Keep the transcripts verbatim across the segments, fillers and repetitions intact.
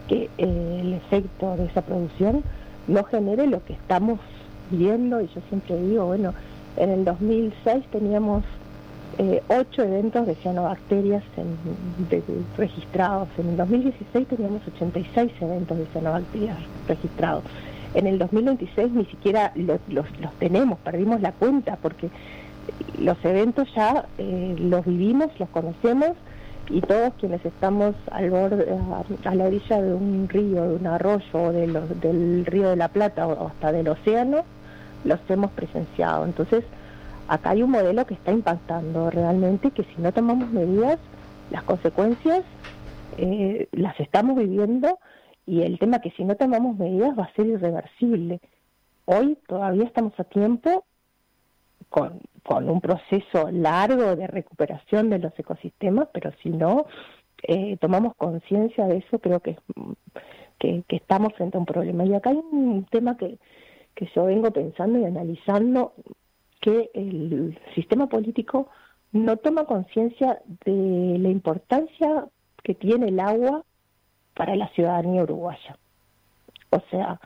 que eh, el efecto de esa producción no genere lo que estamos viendo. Y yo siempre digo, bueno, en el dos mil seis teníamos eh, ocho eventos de cianobacterias en, de, de, registrados. En el dos mil dieciséis teníamos ochenta y seis eventos de cianobacterias registrados. En el dos mil veintiséis ni siquiera los, los, los tenemos, perdimos la cuenta, porque los eventos ya eh, los vivimos, los conocemos, y todos quienes estamos al borde, a, a la orilla de un río, de un arroyo, o de los, del río de la Plata o hasta del océano, los hemos presenciado. Entonces, acá hay un modelo que está impactando realmente, que si no tomamos medidas, las consecuencias eh, las estamos viviendo, y el tema que si no tomamos medidas va a ser irreversible. Hoy todavía estamos a tiempo, con, con un proceso largo de recuperación de los ecosistemas, pero si no eh, tomamos conciencia de eso, creo que, que, que estamos frente a un problema. Y acá hay un tema que, que yo vengo pensando y analizando, que el sistema político no toma conciencia de la importancia que tiene el agua para la ciudadanía uruguaya. O sea,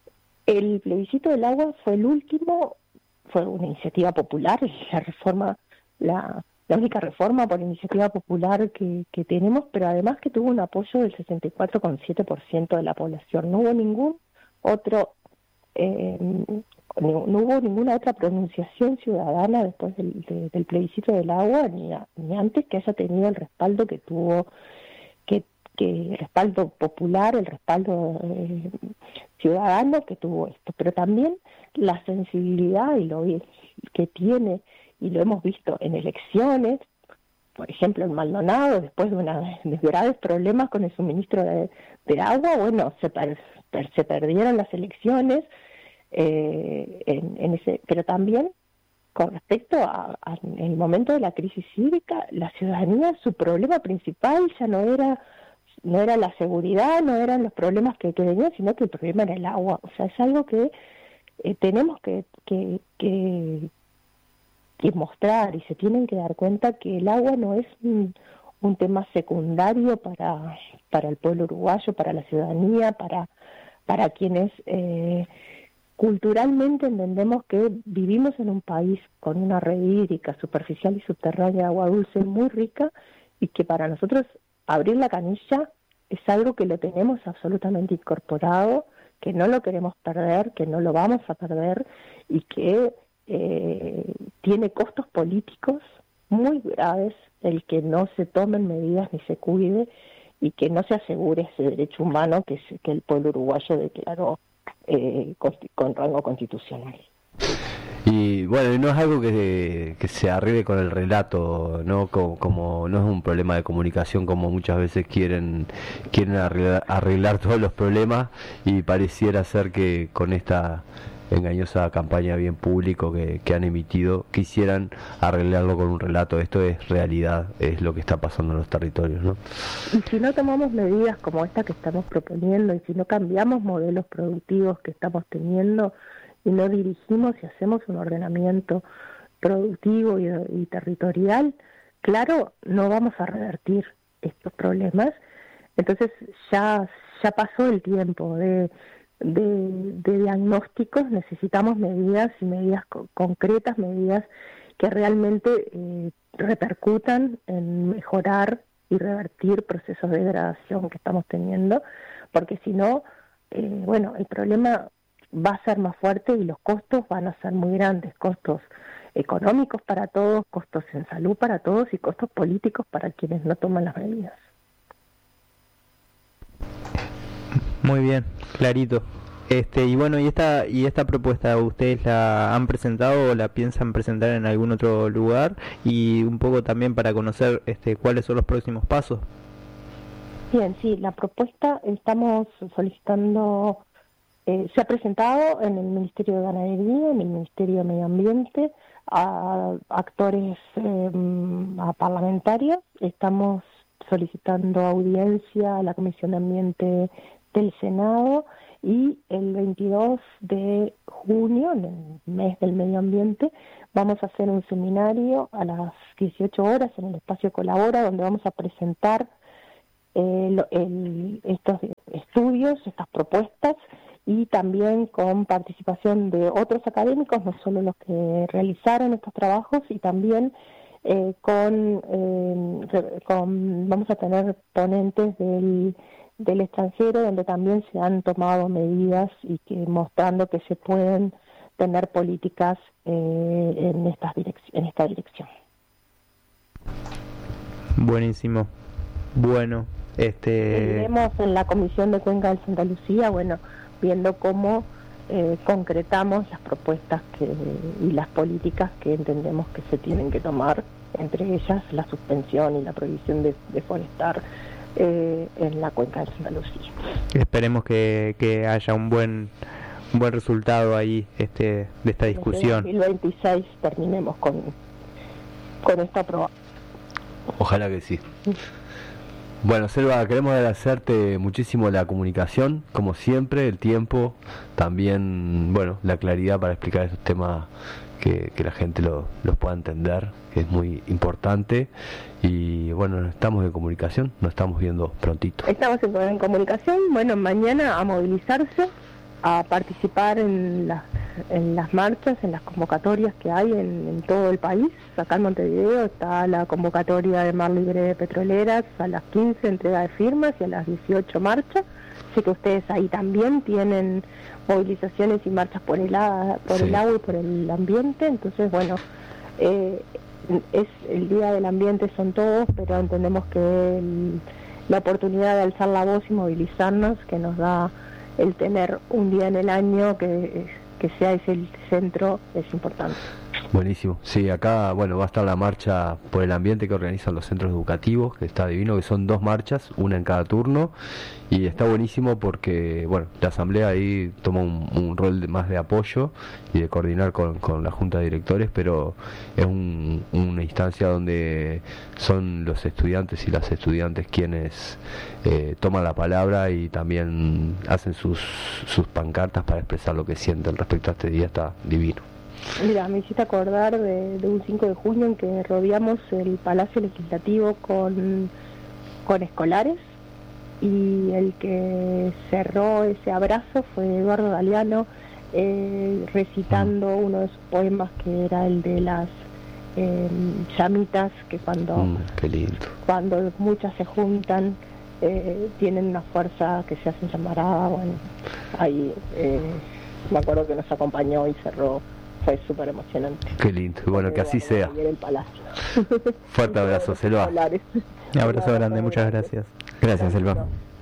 el plebiscito del agua fue el último, fue una iniciativa popular, la reforma, la, la única reforma por iniciativa popular que, que tenemos, pero además que tuvo un apoyo del sesenta y cuatro coma siete por ciento de la población. No hubo ningún otro, eh, no, no hubo ninguna otra pronunciación ciudadana después del, de, del plebiscito del agua, ni, a, ni antes, que haya tenido el respaldo que tuvo, que que el respaldo popular, el respaldo eh, ciudadano que tuvo esto, pero también la sensibilidad y lo que tiene, y lo hemos visto en elecciones, por ejemplo en Maldonado, después de, una, de graves problemas con el suministro de, de agua, bueno, se, per, per, se perdieron las elecciones, eh, en, en ese, pero también con respecto a, a el momento de la crisis hídrica, la ciudadanía, su problema principal ya no era no era la seguridad, no eran los problemas que, que venían, sino que el problema era el agua. O sea, es algo que eh, tenemos que, que, que, que mostrar, y se tienen que dar cuenta que el agua no es un, un tema secundario para, para el pueblo uruguayo, para la ciudadanía, para, para quienes eh, culturalmente entendemos que vivimos en un país con una red hídrica superficial y subterránea de agua dulce muy rica, y que para nosotros abrir la canilla es algo que lo tenemos absolutamente incorporado, que no lo queremos perder, que no lo vamos a perder, y que eh, tiene costos políticos muy graves el que no se tomen medidas ni se cuide, y que no se asegure ese derecho humano que, es, que el pueblo uruguayo declaró eh, con, con rango constitucional. Y bueno, no es algo que, que se arregle con el relato, ¿no? Como, como no es un problema de comunicación, como muchas veces quieren quieren arreglar, arreglar todos los problemas, y pareciera ser que con esta engañosa campaña bien público que, que han emitido quisieran arreglarlo con un relato. Esto es realidad, es lo que está pasando en los territorios, ¿no? Y si no tomamos medidas como esta que estamos proponiendo, y si no cambiamos modelos productivos que estamos teniendo, y no dirigimos y hacemos un ordenamiento productivo y, y territorial, claro, no vamos a revertir estos problemas. Entonces ya ya pasó el tiempo de, de, de diagnósticos, necesitamos medidas, y medidas co- concretas, medidas que realmente eh, repercutan en mejorar y revertir procesos de degradación que estamos teniendo, porque si no, eh, bueno, el problema va a ser más fuerte y los costos van a ser muy grandes, costos económicos para todos, costos en salud para todos, y costos políticos para quienes no toman las medidas. Muy bien, clarito. Este y bueno, y esta y esta propuesta, ¿ustedes la han presentado o la piensan presentar en algún otro lugar? Y un poco también para conocer este cuáles son los próximos pasos. Bien, sí, la propuesta estamos solicitando. Eh, se ha presentado en el Ministerio de Ganadería, en el Ministerio de Medio Ambiente, a actores, eh, a parlamentarios. Estamos solicitando audiencia a la Comisión de Ambiente del Senado, y el veintidós de junio, en el mes del medio ambiente, vamos a hacer un seminario a las dieciocho horas en el espacio Colabora, donde vamos a presentar eh, el, el, estos estudios, estas propuestas, y también con participación de otros académicos, no solo los que realizaron estos trabajos, y también eh, con, eh, con, vamos a tener ponentes del, del extranjero, donde también se han tomado medidas y que mostrando que se pueden tener políticas eh, en, estas direc- en esta dirección. Buenísimo. Bueno, este... Seguiremos en la Comisión de Cuenca de Santa Lucía, bueno, viendo cómo eh, concretamos las propuestas que, y las políticas que entendemos que se tienen que tomar, entre ellas la suspensión y la prohibición de deforestar eh, en la Cuenca de Santa Lucía. Esperemos que, que haya un buen un buen resultado ahí este de esta discusión. En dos mil veintiséis terminemos con, con esta aprobación. Ojalá que sí. Bueno, Selva, queremos agradecerte muchísimo la comunicación, como siempre, el tiempo, también, bueno, la claridad para explicar estos temas, que, que la gente lo, los pueda entender, que es muy importante. Y bueno, estamos en comunicación, nos estamos viendo prontito. Estamos en, en comunicación, bueno, mañana a movilizarse, a participar en las, en las marchas, en las convocatorias que hay en, en todo el país. Acá en Montevideo está la convocatoria de Mar Libre de Petroleras a las quince, entrega de firmas, y a las dieciocho marcha. Sé que ustedes ahí también tienen movilizaciones y marchas por el, por sí. el agua y por el ambiente. Entonces, bueno, eh, es el Día del Ambiente, son todos, pero entendemos que el, la oportunidad de alzar la voz y movilizarnos, que nos da el tener un día en el año que, que sea ese el centro, es importante. Buenísimo. Sí, acá, bueno, va a estar la marcha por el ambiente que organizan los centros educativos, que está divino, que son dos marchas, una en cada turno, y está buenísimo porque, bueno, la asamblea ahí toma un, un rol de, más de apoyo y de coordinar con, con la junta de directores, pero es un, una instancia donde son los estudiantes y las estudiantes quienes eh, toman la palabra y también hacen sus, sus pancartas para expresar lo que sienten respecto a este día. Está divino. Mira, me hiciste acordar de, de un cinco de junio en que rodeamos el Palacio Legislativo con, con escolares, y el que cerró ese abrazo fue Eduardo Galeano, eh, recitando mm. uno de sus poemas, que era el de las eh, llamitas, que cuando, mm, qué lindo. cuando muchas se juntan eh, tienen una fuerza que se hacen llamar agua. Bueno, ahí eh, me acuerdo que nos acompañó y cerró. Fue súper emocionante. Qué lindo. Bueno, que así sea. El palacio. Fuerte abrazo, Selva. Un abrazo grande, muchas gracias. Gracias, Selva.